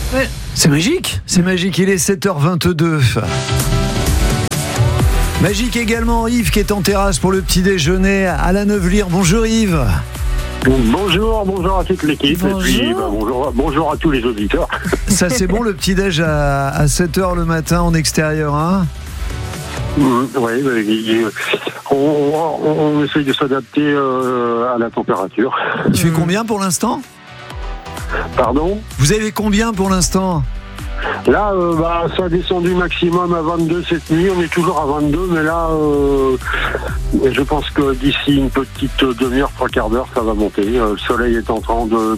Ouais, c'est magique, il est 7h22. Magique également Yves qui est en terrasse pour le petit déjeuner à la Neuve-Lyre. Bonjour Yves. Bonjour à toute l'équipe. Bonjour. Et puis bonjour à tous les auditeurs. Ça c'est bon le petit déj à 7h le matin en extérieur, hein? Oui, on essaye de s'adapter à la température. Il fait combien pour l'instant? Pardon? Vous avez combien pour l'instant? Là, ça a descendu maximum à 22 cette nuit. On est toujours à 22, mais là, je pense que d'ici une petite demi-heure, 3/4 d'heure, ça va monter. Le soleil est en train de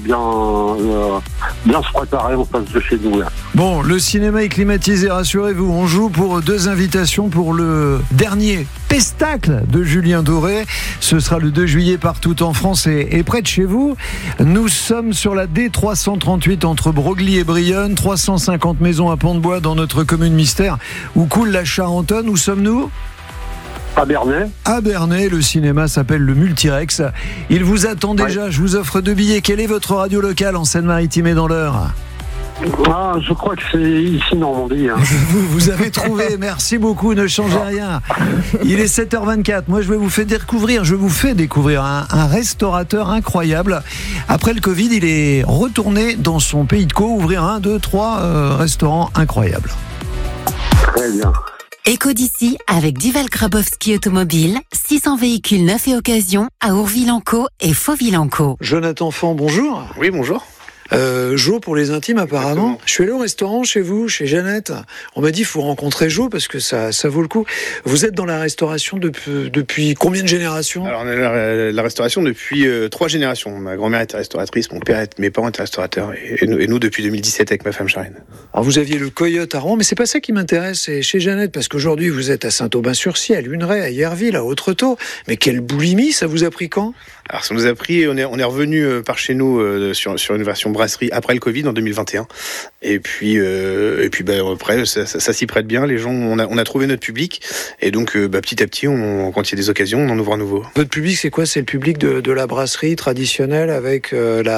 bien se préparer en face de chez nous. Là. Bon, le cinéma est climatisé, rassurez-vous. On joue pour 2 invitations pour le dernier Pestacle de Julien Doré. Ce sera le 2 juillet partout en France et près de chez vous. Nous sommes sur la D338 entre Broglie et Brionne. 350 maisons à Pont-de-Bois dans notre commune mystère où coule la Charentonne. Où sommes-nous ? À Bernay. À Bernay, le cinéma s'appelle le Multirex. Il vous attend déjà, ouais. Je vous offre 2 billets. Quelle est votre radio locale en Seine-Maritime et dans l'Eure ? Je crois que c'est ici Normandie. Hein. Vous avez trouvé, merci beaucoup, ne changez rien. Il est 7h24, moi je vous fais découvrir un restaurateur incroyable. Après le Covid, il est retourné dans son pays de Caux, ouvrir 1, 2, 3 restaurants incroyables. Très bien. Éco d'ici avec Duval Grabowski Automobile, 600 véhicules neufs et occasion à Ourville-en-Caux et Fauville-en-Caux. Jonathan Fan, bonjour. Oui, bonjour. Jo pour les intimes apparemment. Exactement. Je suis allé au restaurant chez vous, chez Jeannette. On m'a dit il faut rencontrer Jo parce que ça vaut le coup. Vous êtes dans la restauration depuis combien de générations ? Alors on a la restauration depuis 3 générations. Ma grand-mère était restauratrice, mes parents étaient restaurateurs et nous depuis 2017 avec ma femme Charline. Alors vous aviez le Coyote à Rouen, mais c'est pas ça qui m'intéresse, c'est chez Jeannette parce qu'aujourd'hui vous êtes à Saint-Aubin-sur-Scie, à Luneray, à Yerville, à Hautretot. Mais quelle boulimie, ça vous a pris quand ? Alors ça nous a pris, on est revenu par chez nous sur une version brasserie après le Covid en 2021. Et puis après ça s'y prête bien. Les gens, on a trouvé notre public et donc petit à petit, quand il y a des occasions, on en ouvre un nouveau. Votre public, c'est quoi ? C'est le public de la brasserie traditionnelle avec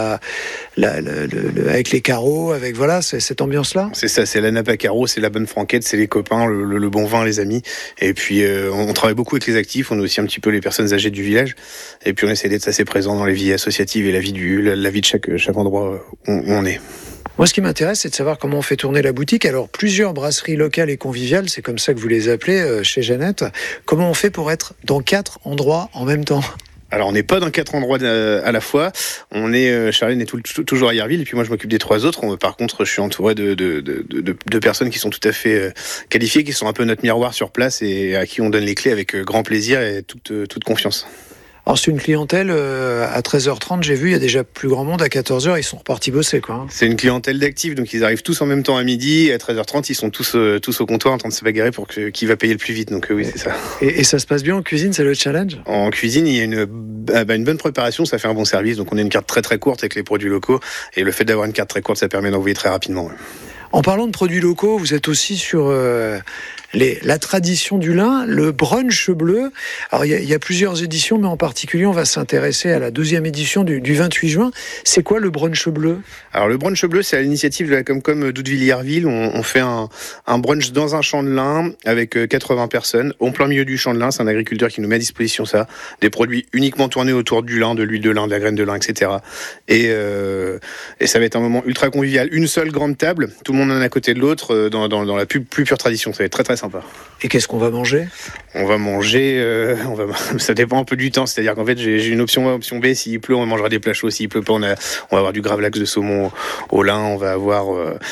avec les carreaux, avec c'est cette ambiance-là ? C'est ça, c'est la nappe à carreaux, c'est la bonne franquette, c'est les copains, le bon vin, les amis. Et puis on travaille beaucoup avec les actifs, on a aussi un petit peu les personnes âgées du village. Et puis on essaie d'être assez présent dans les vies associatives et la vie de chaque endroit où on est. Moi, ce qui m'intéresse, c'est de savoir comment on fait tourner la boutique. Alors, plusieurs brasseries locales et conviviales, c'est comme ça que vous les appelez chez Jeannette. Comment on fait pour être dans 4 endroits en même temps ? Alors, on n'est pas dans 4 endroits à la fois. On est, Charline est toujours à Yerville, et puis moi, je m'occupe des 3 autres. Par contre, je suis entouré de personnes qui sont tout à fait qualifiées, qui sont un peu notre miroir sur place et à qui on donne les clés avec grand plaisir et toute confiance. Alors c'est une clientèle, à 13h30, j'ai vu, il y a déjà plus grand monde, à 14h, ils sont repartis bosser, quoi. C'est une clientèle d'actifs, donc ils arrivent tous en même temps à midi, et à 13h30, ils sont tous au comptoir en train de se bagarrer pour qui va payer le plus vite, donc oui, c'est ça. Et ça se passe bien en cuisine, c'est le challenge ? En cuisine, il y a une bonne préparation, ça fait un bon service, donc on a une carte très très courte avec les produits locaux, et le fait d'avoir une carte très courte, ça permet d'envoyer très rapidement. Ouais. En parlant de produits locaux, vous êtes aussi sur la tradition du lin, le brunch bleu. Alors il y a plusieurs éditions, mais en particulier on va s'intéresser à la 2e édition du 28 juin. C'est quoi le brunch bleu ? Alors le brunch bleu, c'est à l'initiative de la Comcom d'Oudeville-Yerville. On fait un brunch dans un champ de lin avec 80 personnes, au plein milieu du champ de lin. C'est un agriculteur qui nous met à disposition ça, des produits uniquement tournés autour du lin, de l'huile de lin, de la graine de lin, etc. Et ça va être un moment ultra convivial. Une seule grande table, tout le monde en est à côté de l'autre, dans la plus pure tradition. Ça va être très très sympa. Et qu'est-ce qu'on va manger ? On va manger, ça dépend un peu du temps, c'est-à-dire qu'en fait j'ai une option B, s'il pleut on mangera des plats chauds, s'il pleut pas on va avoir du gravlax de saumon au lin, on va avoir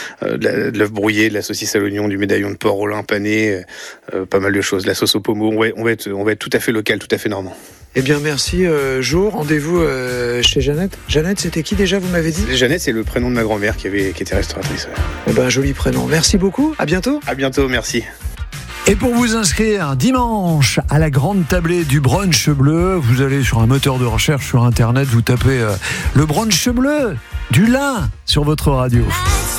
de l'œuf brouillé, de la saucisse à l'oignon, du médaillon de porc au lin pané, pas mal de choses, la sauce au pommeau, on va être tout à fait local, tout à fait normand. Eh bien merci Jo, rendez-vous chez Jeannette. Jeannette, c'était qui déjà, vous m'avez dit ? Jeannette, c'est le prénom de ma grand-mère qui était restauratrice. Eh ben joli prénom, merci beaucoup, à bientôt. À bientôt, merci. Et pour vous inscrire dimanche à la grande tablée du brunch bleu, vous allez sur un moteur de recherche sur internet, vous tapez le brunch bleu du lin sur votre radio.